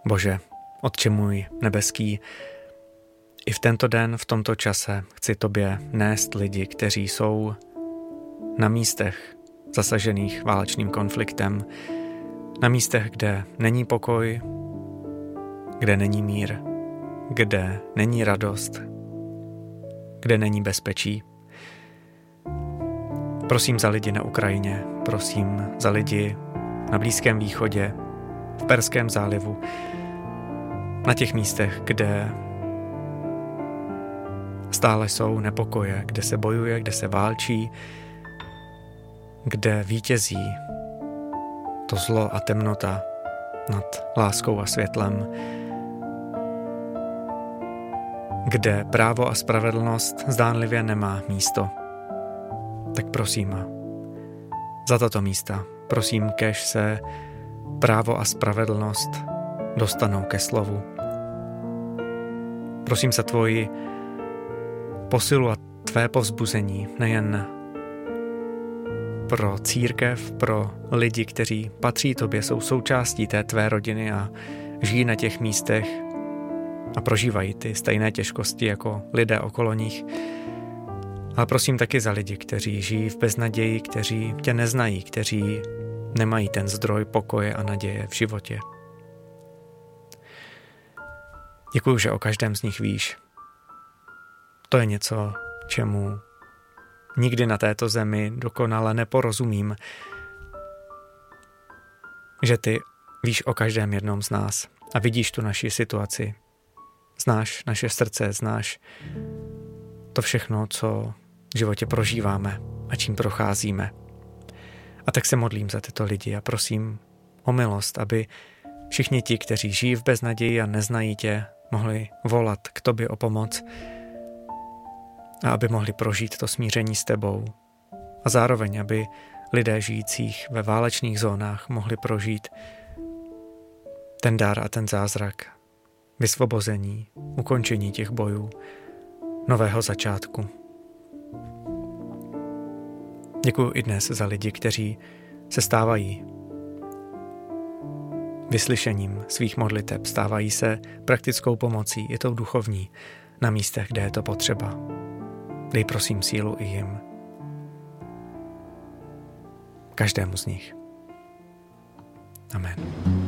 Bože, Otče můj nebeský, i v tento den, v tomto čase chci tobě nést lidi, kteří jsou na místech zasažených válečným konfliktem, na místech, kde není pokoj, kde není mír, kde není radost, kde není bezpečí. Prosím za lidi na Ukrajině, prosím za lidi na Blízkém východě, v Perském zálivu, na těch místech, kde stále jsou nepokoje, kde se bojuje, kde se válčí, kde vítězí to zlo a temnota nad láskou a světlem, kde právo a spravedlnost zdánlivě nemá místo. Tak prosím za tato místa, prosím, kéž se právo a spravedlnost dostanou ke slovu. Prosím za tvoji posilu a tvé povzbuzení nejen pro církev, pro lidi, kteří patří tobě, jsou součástí té tvé rodiny a žijí na těch místech a prožívají ty stejné těžkosti jako lidé okolo nich. Ale prosím taky za lidi, kteří žijí v beznaději, kteří tě neznají, kteří nemají ten zdroj pokoje a naděje v životě. Děkuju, že o každém z nich víš. To je něco, čemu nikdy na této zemi dokonale neporozumím. Že ty víš o každém jednom z nás a vidíš tu naši situaci. Znáš naše srdce, znáš to všechno, co v životě prožíváme a čím procházíme. A tak se modlím za tyto lidi a prosím o milost, aby všichni ti, kteří žijí v beznaději a neznají tě, mohli volat k tobě o pomoc a aby mohli prožít to smíření s tebou. A zároveň, aby lidé žijících ve válečných zónách mohli prožít ten dar a ten zázrak vysvobození, ukončení těch bojů, nového začátku. Děkuji i dnes za lidi, kteří se stávají vyslyšením svých modliteb, stávají se praktickou pomocí, je to duchovní, na místech, kde je to potřeba. Dej prosím sílu i jim. Každému z nich. Amen.